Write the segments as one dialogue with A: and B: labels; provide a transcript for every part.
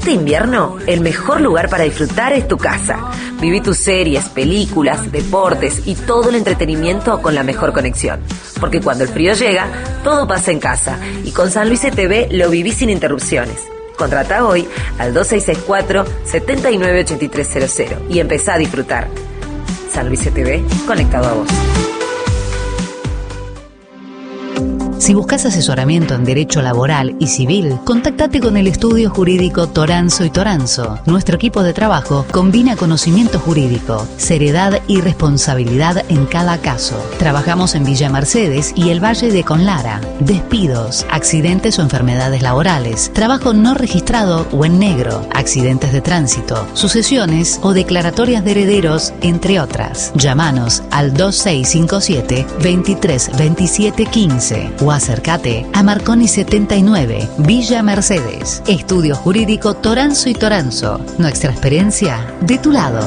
A: Este invierno, el mejor lugar para disfrutar es tu casa. Viví tus series, películas, deportes y todo el entretenimiento con la mejor conexión. Porque cuando el frío llega, todo pasa en casa. Y con San Luis TV lo viví sin interrupciones. Contrata hoy al 2664-798300 y empezá a disfrutar. San Luis TV, conectado a vos.
B: Si buscas asesoramiento en derecho laboral y civil, contactate con el estudio jurídico Toranzo y Toranzo. Nuestro equipo de trabajo combina conocimiento jurídico, seriedad y responsabilidad en cada caso. Trabajamos en Villa Mercedes y el Valle de Conlara. Despidos, accidentes o enfermedades laborales, trabajo no registrado o en negro, accidentes de tránsito, sucesiones o declaratorias de herederos, entre otras. Llámanos al 2657 232715 o acércate a Marconi 79, Villa Mercedes. Estudio Jurídico Toranzo y Toranzo. Nuestra experiencia de tu lado.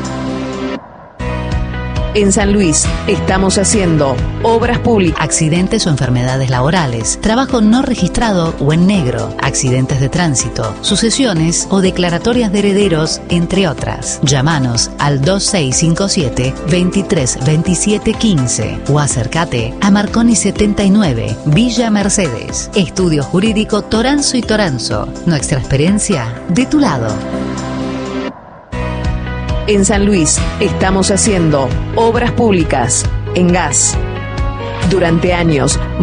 C: En San Luis estamos haciendo obras públicas,
B: accidentes o enfermedades laborales, trabajo no registrado o en negro, accidentes de tránsito, sucesiones o declaratorias de herederos, entre otras. Llámanos al 2657 232715 o acércate a Marconi 79, Villa Mercedes. Estudio Jurídico Toranzo y Toranzo. Nuestra experiencia de tu lado.
C: En San Luis estamos haciendo obras públicas en gas. Durante años